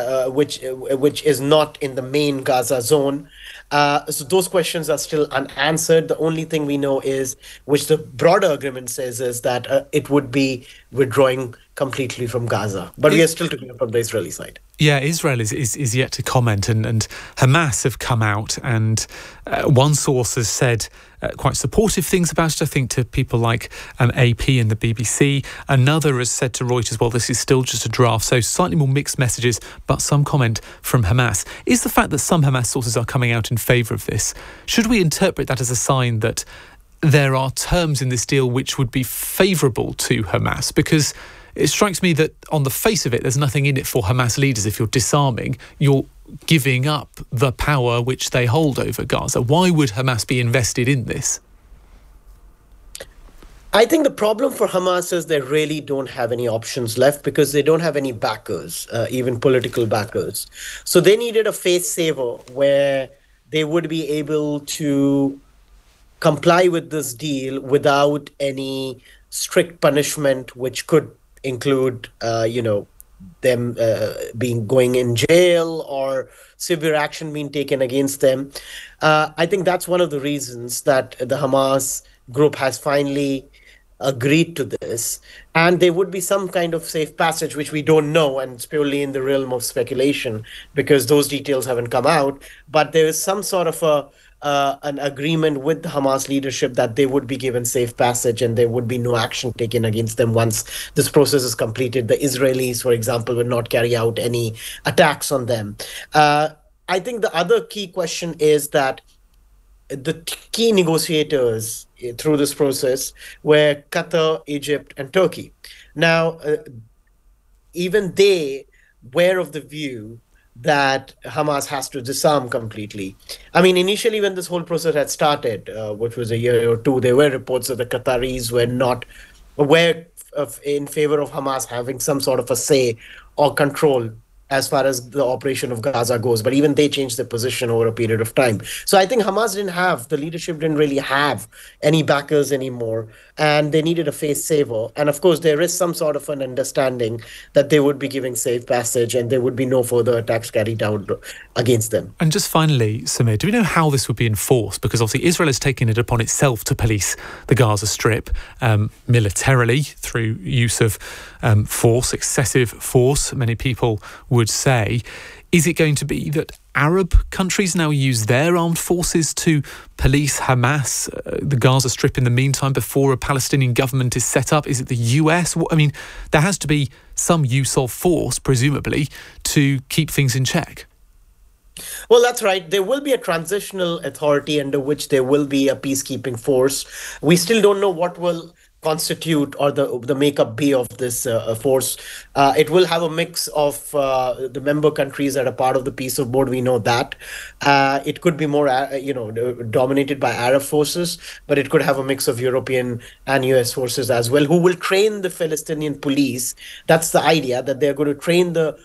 is not in the main Gaza zone? So those questions are still unanswered. The only thing we know is, which the broader agreement says, is that it would be withdrawing completely from Gaza. But we are still to hear from the Israeli side. Yeah, Israel is yet to comment, and Hamas have come out, and one source has said quite supportive things about it, I think, to people like AP and the BBC. Another has said to Reuters, well, this is still just a draft, so slightly more mixed messages, but some comment from Hamas. Is the fact that some Hamas sources are coming out in favour of this, should we interpret that as a sign that there are terms in this deal which would be favourable to Hamas? Because it strikes me that on the face of it, there's nothing in it for Hamas leaders. If you're disarming, you're giving up the power which they hold over Gaza. Why would Hamas be invested in this? I think the problem for Hamas is they really don't have any options left, because they don't have any backers, even political backers. So they needed a face saver where they would be able to comply with this deal without any strict punishment, which could include, them going in jail or severe action being taken against them. I think that's one of the reasons that the Hamas group has finally agreed to this. And there would be some kind of safe passage, which we don't know, and it's purely in the realm of speculation because those details haven't come out. But there is some sort of an agreement with the Hamas leadership that they would be given safe passage and there would be no action taken against them once this process is completed. The Israelis, for example, would not carry out any attacks on them. I think the other key question is that the key negotiators through this process were Qatar, Egypt, and Turkey. Now, even they were of the view that Hamas has to disarm completely. I mean, initially when this whole process had started, which was a year or two, there were reports that the Qataris were in favor of Hamas having some sort of a say or control as far as the operation of Gaza goes. But even they changed their position over a period of time. So I think Hamas the leadership didn't really have any backers anymore, and they needed a face saver. And of course, there is some sort of an understanding that they would be giving safe passage and there would be no further attacks carried out against them. And just finally, Samir, do we know how this would be enforced? Because obviously Israel has taken it upon itself to police the Gaza Strip militarily through use of force, excessive force, many people would say. Is it going to be that Arab countries now use their armed forces to police Hamas, the Gaza Strip in the meantime, before a Palestinian government is set up? Is it the US? I mean, there has to be some use of force, presumably, to keep things in check. Well, that's right. There will be a transitional authority under which there will be a peacekeeping force. We still don't know what will constitute or the makeup be of this force. It will have a mix of the member countries that are part of the peace of board. We know that. It could be more, dominated by Arab forces, but it could have a mix of European and US forces as well, who will train the Palestinian police. That's the idea, that they're going to train the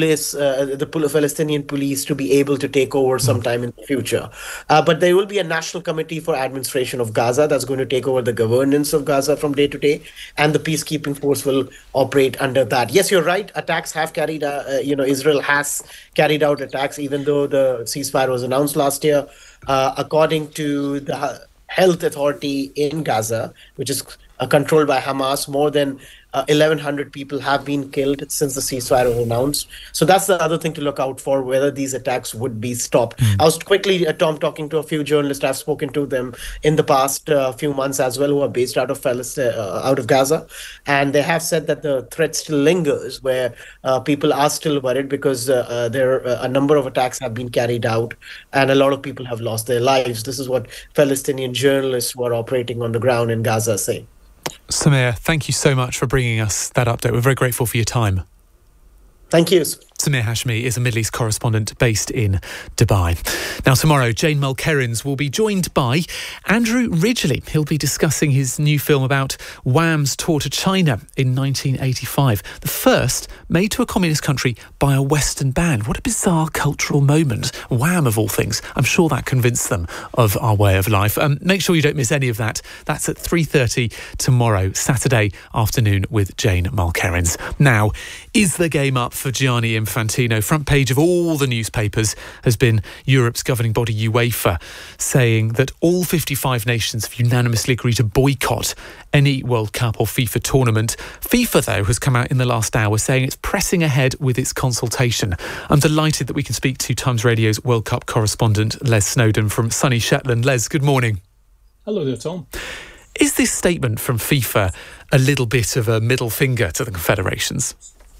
Palestinian police to be able to take over sometime in the future. But there will be a National Committee for Administration of Gaza that's going to take over the governance of Gaza from day to day, and the peacekeeping force will operate under that. Yes, you're right. Attacks have carried, Israel has carried out attacks, even though the ceasefire was announced last year. According to the health authority in Gaza, which is controlled by Hamas, more than 1,100 people have been killed since the ceasefire was announced. So that's the other thing to look out for, whether these attacks would be stopped. I was quickly, Tom, talking to a few journalists. I've spoken to them in the past few months as well, who are based out of out of Gaza. And they have said that the threat still lingers, where people are still worried because a number of attacks have been carried out and a lot of people have lost their lives. This is what Palestinian journalists who are operating on the ground in Gaza say. Sameer, thank you so much for bringing us that update. We're very grateful for your time. Thank you. Sameer Hashmi is a Middle East correspondent based in Dubai. Now, tomorrow, Jane Mulkerrins will be joined by Andrew Ridgeley. He'll be discussing his new film about Wham's tour to China in 1985, the first made to a communist country by a Western band. What a bizarre cultural moment. Wham, of all things. I'm sure that convinced them of our way of life. Make sure you don't miss any of that. That's at 3:30 tomorrow, Saturday afternoon, with Jane Mulkerrins. Now, is the game up for Gianni Infantino? Front page of all the newspapers has been Europe's governing body UEFA saying that all 55 nations have unanimously agreed to boycott any World Cup or FIFA tournament. FIFA, though, has come out in the last hour saying it's pressing ahead with its consultation. I'm delighted that we can speak to Times Radio's World Cup correspondent Les Snowdon from sunny Shetland. Les, good morning. Hello there, Tom. Is this statement from FIFA a little bit of a middle finger to the confederations?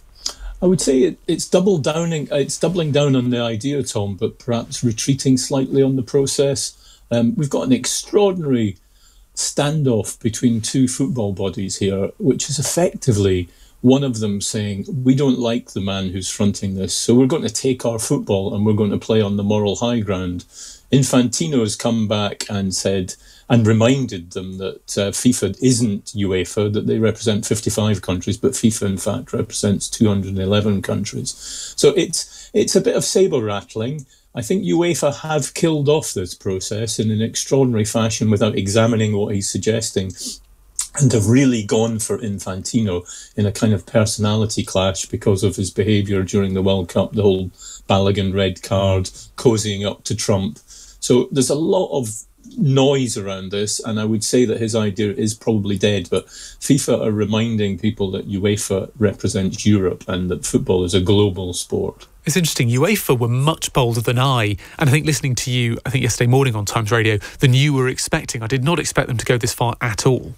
I would say it's doubling down on the idea, Tom, but perhaps retreating slightly on the process. We've got an extraordinary standoff between two football bodies here, which is effectively one of them saying, we don't like the man who's fronting this, so we're going to take our football and we're going to play on the moral high ground. Infantino has come back and said, and reminded them that FIFA isn't UEFA, that they represent 55 countries, but FIFA, in fact, represents 211 countries. So it's a bit of sabre rattling. I think UEFA have killed off this process in an extraordinary fashion without examining what he's suggesting, and have really gone for Infantino in a kind of personality clash because of his behaviour during the World Cup, the whole Balogun red card, cozying up to Trump. So there's a lot of noise around this, and I would say that his idea is probably dead, but FIFA are reminding people that UEFA represents Europe and that football is a global sport. It's interesting. UEFA were much bolder than I think listening to you, I think yesterday morning on Times Radio, than you were expecting. I did not expect them to go this far at all.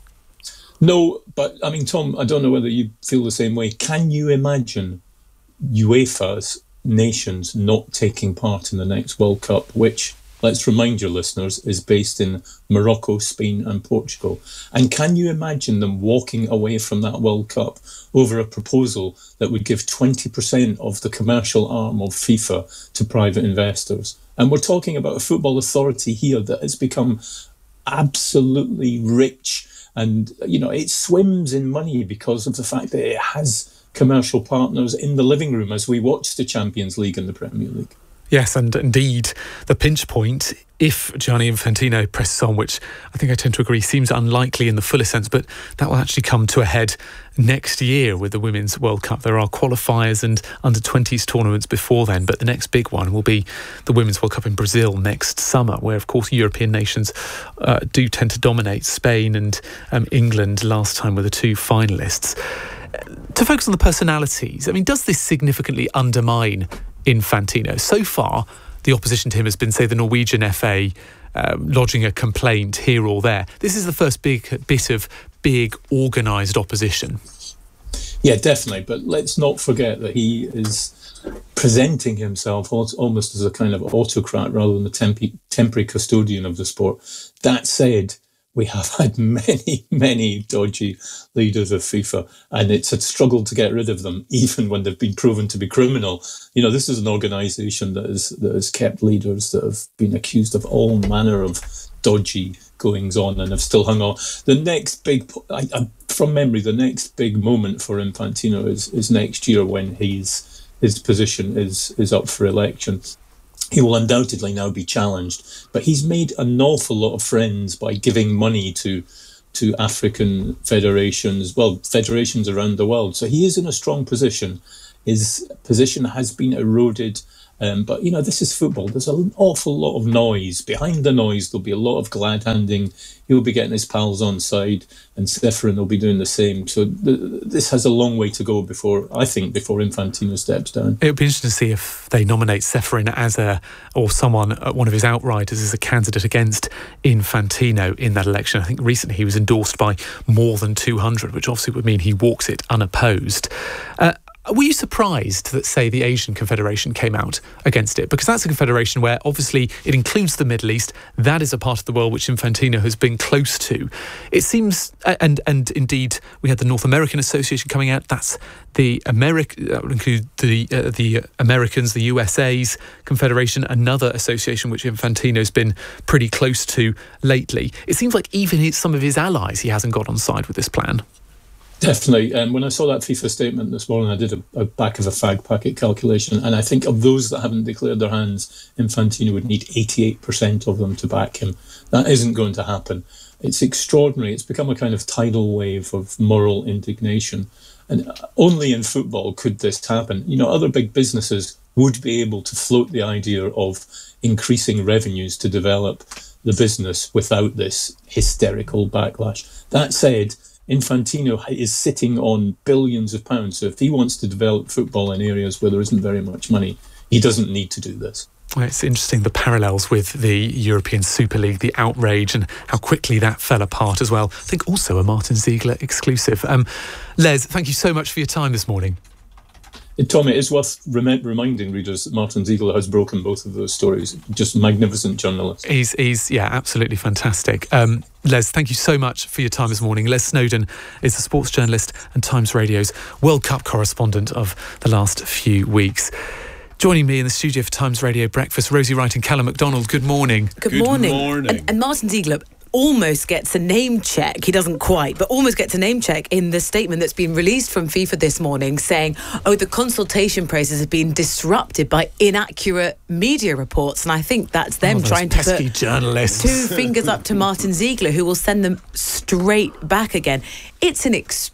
No, but I mean, Tom, I don't know whether you feel the same way. Can you imagine UEFA's nations not taking part in the next World Cup, which, let's remind your listeners, is based in Morocco, Spain and Portugal? And can you imagine them walking away from that World Cup over a proposal that would give 20% of the commercial arm of FIFA to private investors? And we're talking about a football authority here that has become absolutely rich, and it swims in money because of the fact that it has commercial partners in the living room as we watch the Champions League and the Premier League. Yes, and indeed, the pinch point, if Gianni Infantino presses on, which I think I tend to agree seems unlikely in the fullest sense, but that will actually come to a head next year with the Women's World Cup. There are qualifiers and under-20s tournaments before then, but the next big one will be the Women's World Cup in Brazil next summer, where, of course, European nations do tend to dominate. Spain and England last time were the two finalists. To focus on the personalities, I mean, does this significantly undermine Infantino. So far, the opposition to him has been, say, the Norwegian FA lodging a complaint here or there. This is the first big bit of big organised opposition. Yeah, definitely. But let's not forget that he is presenting himself almost as a kind of autocrat rather than the temporary custodian of the sport. That said, we have had many dodgy leaders of FIFA, and it's a struggle to get rid of them, even when they've been proven to be criminal. You know, this is an organisation that has kept leaders that have been accused of all manner of dodgy goings on and have still hung on. The next big, from memory, the next big moment for Infantino is next year when his position is up for election. He will undoubtedly now be challenged, but he's made an awful lot of friends by giving money to African federations, federations around the world. So he is in a strong position. His position has been eroded. But, you know, this is football. There's an awful lot of noise. Behind the noise, there'll be a lot of glad-handing. He'll be getting his pals on side, and Ceferin will be doing the same. So this has a long way to go before Infantino steps down. It would be interesting to see if they nominate Ceferin one of his outriders as a candidate against Infantino in that election. I think recently he was endorsed by more than 200, which obviously would mean he walks it unopposed. Were you surprised that, say, the Asian Confederation came out against it? Because that's a confederation where, obviously, it includes the Middle East. That is a part of the world which Infantino has been close to. It seems, and indeed, we had the North American Association coming out. That's the that would include the Americans, the USA's confederation, another association which Infantino's been pretty close to lately. It seems like even some of his allies, he hasn't got on side with this plan. Definitely. When I saw that FIFA statement this morning, I did a back of a fag packet calculation, and I think of those that haven't declared their hands, Infantino would need 88% of them to back him. That isn't going to happen. It's extraordinary. It's become a kind of tidal wave of moral indignation, and only in football could this happen. You know, other big businesses would be able to float the idea of increasing revenues to develop the business without this hysterical backlash. That said, Infantino is sitting on billions of pounds. So if he wants to develop football in areas where there isn't very much money, he doesn't need to do this. It's interesting, the parallels with the European Super League, the outrage and how quickly that fell apart as well. I think also a Martin Ziegler exclusive. Les, thank you so much for your time this morning. Tommy, it's worth reminding readers that Martin Ziegler has broken both of those stories. Just magnificent journalist. He's absolutely fantastic. Les, thank you so much for your time this morning. Les Snowdon is the sports journalist and Times Radio's World Cup correspondent of the last few weeks. Joining me in the studio for Times Radio Breakfast, Rosie Wright and Callum MacDonald. Good morning. Good morning. And Martin Ziegler almost gets a name check. He doesn't quite, but almost gets a name check in the statement that's been released from FIFA this morning saying, the consultation process has been disrupted by inaccurate media reports. And I think that's them trying to put journalists. 2 fingers up to Martin Ziegler, who will send them straight back again. It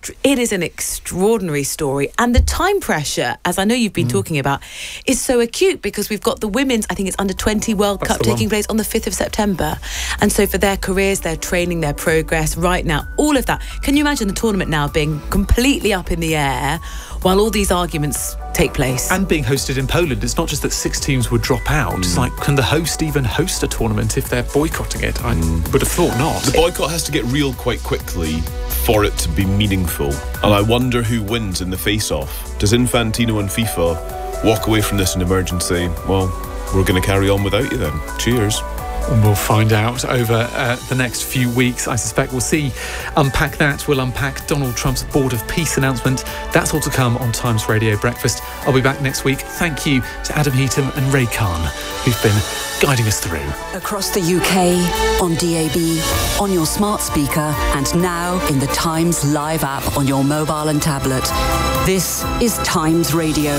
is an extraordinary story. And the time pressure, as I know you've been talking about, is so acute because we've got the women's, I think it's under-20 World Cup taking place on the 5th of September. And so for their careers, their training, their progress right now, all of that. Can you imagine the tournament now being completely up in the air while all these arguments take place? And being hosted in Poland. It's not just that 6 teams would drop out. It's like, can the host even host a tournament if they're boycotting it? I would have thought not. The boycott has to get real quite quickly for it to be meaningful. And I wonder who wins in the face-off. Does Infantino and FIFA walk away from this and emerge and say, well, we're going to carry on without you then? Cheers. And we'll find out over the next few weeks. I suspect we'll unpack that. We'll unpack Donald Trump's Board of Peace announcement. That's all to come on Times Radio Breakfast. I'll be back next week. Thank you to Adam Heatham and Ray Khan, who've been guiding us through. Across the UK, on DAB, on your smart speaker, and now in the Times Live app on your mobile and tablet. This is Times Radio.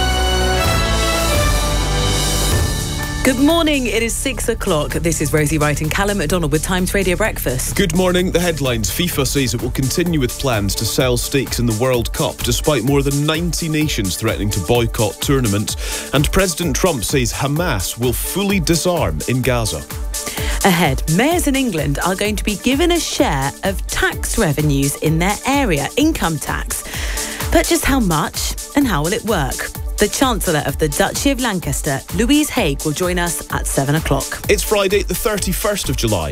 Good morning, it is 6 o'clock. This is Rosie Wright and Callum MacDonald with Times Radio Breakfast. Good morning. The headlines. FIFA says it will continue with plans to sell stakes in the World Cup despite more than 90 nations threatening to boycott tournament. And President Trump says Hamas will fully disarm in Gaza. Ahead, mayors in England are going to be given a share of tax revenues in their area, income tax. But just how much and how will it work? The Chancellor of the Duchy of Lancaster, Louise Haigh, will join us at 7 o'clock. It's Friday, the 31st of July.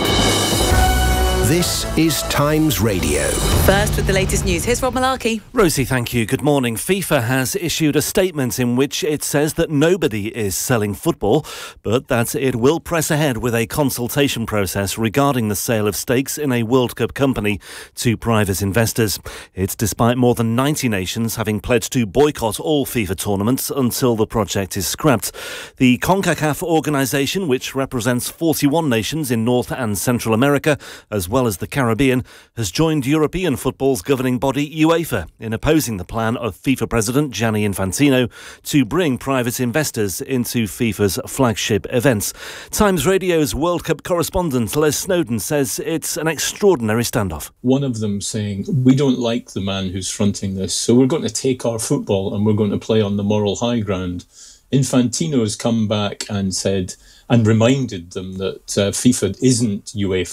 This is Times Radio. First with the latest news, here's Rob Malarkey. Rosie, thank you. Good morning. FIFA has issued a statement in which it says that nobody is selling football, but that it will press ahead with a consultation process regarding the sale of stakes in a World Cup company to private investors. It's despite more than 90 nations having pledged to boycott all FIFA tournaments until the project is scrapped. The CONCACAF organisation, which represents 41 nations in North and Central America, as well as the Caribbean, has joined European football's governing body UEFA in opposing the plan of FIFA President Gianni Infantino to bring private investors into FIFA's flagship events. Times Radio's World Cup correspondent Les Snowden says it's an extraordinary standoff. One of them saying, we don't like the man who's fronting this, so we're going to take our football and we're going to play on the moral high ground. Infantino's come back and said and reminded them that FIFA isn't UEFA.